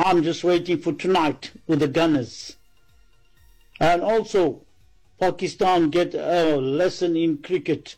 I'm just waiting for tonight with the Gunners. And also, Pakistan get a lesson in cricket.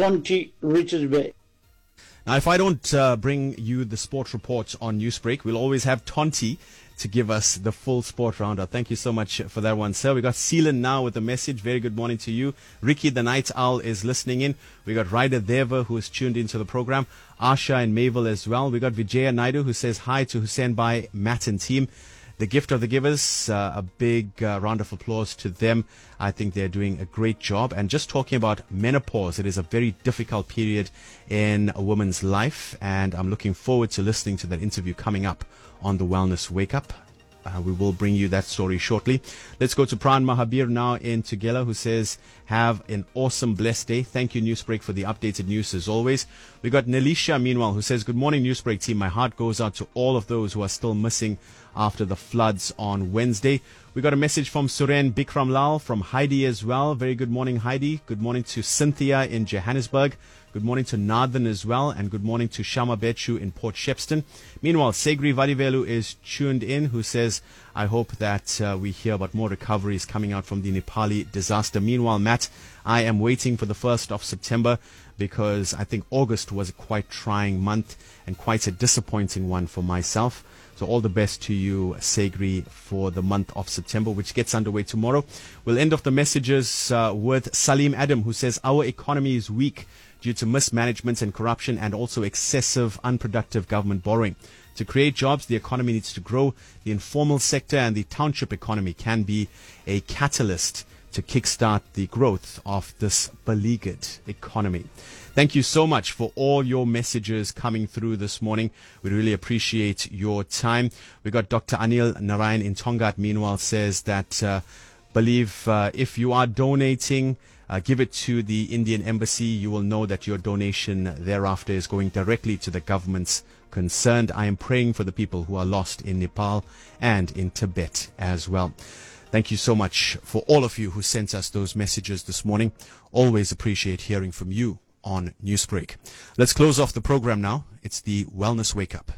20 Richards Bay. Now, if I don't bring you the sport report on Newsbreak, we'll always have Tonti to give us the full sport roundup. Thank you so much for that one, sir. We got Seelan now with a message. Very good morning to you. Ricky the Night Owl is listening in. We got Ryder Deva who is tuned into the program. Asha and Mayville as well. We got Vijaya Naidu who says hi to Hussein Bhai, Matt and team. The Gift of the Givers, a big round of applause to them. I think they're doing a great job. And just talking about menopause, it is a very difficult period in a woman's life. And I'm looking forward to listening to that interview coming up on the Wellness Wake Up. We will bring you that story shortly. Let's go to Pran Mahabir now in Tugela, who says, have an awesome, blessed day. Thank you, Newsbreak, for the updated news as always. We got Nelisha, meanwhile, who says, good morning, Newsbreak team. My heart goes out to all of those who are still missing after the floods on Wednesday. We got a message from Suren Bikramlal from Heidi as well. Very good morning, Heidi. Good morning to Cynthia in Johannesburg. Good morning to Nathan as well, and good morning to Shama Bechu in Port Shepstone. Meanwhile, Segri Vadivelu is tuned in, who says, I hope that we hear about more recoveries coming out from the Nepali disaster. Meanwhile, Matt, I am waiting for the 1st of September because I think August was a quite trying month and quite a disappointing one for myself. So all the best to you, Segri, for the month of September, which gets underway tomorrow. We'll end off the messages with Salim Adam, who says, our economy is weak due to mismanagement and corruption and also excessive, unproductive government borrowing. To create jobs, the economy needs to grow. The informal sector and the township economy can be a catalyst to kickstart the growth of this beleaguered economy. Thank you so much for all your messages coming through this morning. We really appreciate your time. We got Dr. Anil Narayan in Tongat, meanwhile, says that believe if you are donating, give it to the Indian Embassy. You will know that your donation thereafter is going directly to the governments concerned. I am praying for the people who are lost in Nepal and in Tibet as well. Thank you so much for all of you who sent us those messages this morning. Always appreciate hearing from you on Newsbreak. Let's close off the program now. It's the Wellness Wake Up.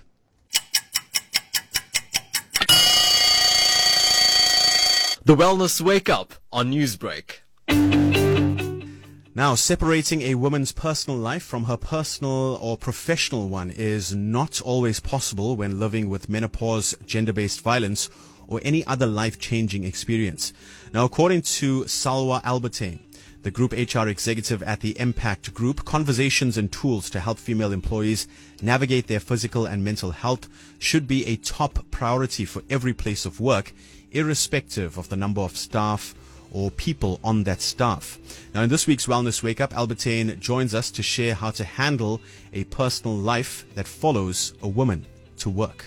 The Wellness Wake Up on Newsbreak. Now, separating a woman's personal life from her personal or professional one is not always possible when living with menopause, gender-based violence, or any other life-changing experience. Now, according to Salwa Albertine, the Group HR Executive at the Impact Group, conversations and tools to help female employees navigate their physical and mental health should be a top priority for every place of work, irrespective of the number of staff or people on that staff. Now, in this week's Wellness Wake Up, Albertine joins us to share how to handle a personal life that follows a woman to work.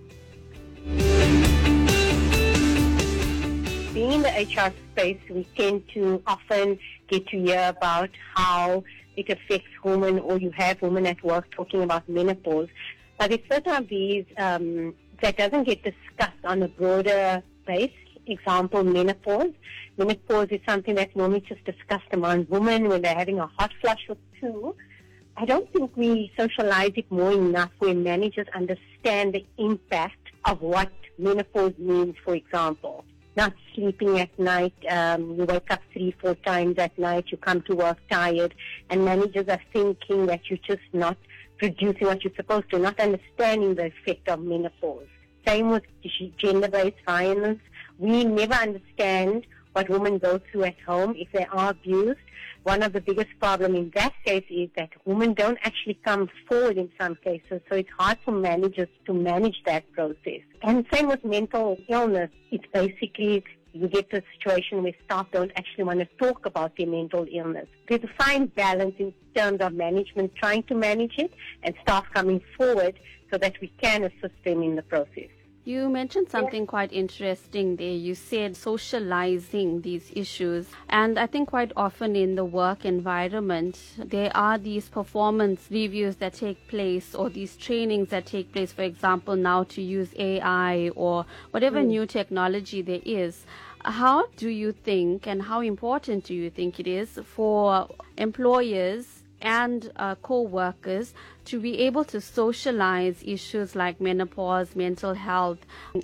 Being in the HR space, we tend to often get to hear about how it affects women, or you have women at work talking about menopause. But it's certain of these that doesn't get discussed on a broader base. Example, menopause. Menopause is something that's normally just discussed among women when they're having a hot flush or two. I don't think we socialize it more enough where managers understand the impact of what menopause means, for example. Not sleeping at night, you wake up 3-4 times at night, you come to work tired, and managers are thinking that you're just not producing what you're supposed to, not understanding the effect of menopause. Same with gender-based violence. We never understand what women go through at home if they are abused. One of the biggest problems in that case is that women don't actually come forward in some cases, so it's hard for managers to manage that process. And same with mental illness. It's basically you get to a situation where staff don't actually want to talk about their mental illness. There's a fine balance in terms of management trying to manage it and staff coming forward so that we can assist them in the process. You mentioned something quite interesting there. You said socializing these issues. And I think quite often in the work environment, there are these performance reviews that take place or these trainings that take place, for example, now to use AI or whatever new technology there is. How do you think and how important do you think it is for employers and co-workers to be able to socialize issues like menopause, mental health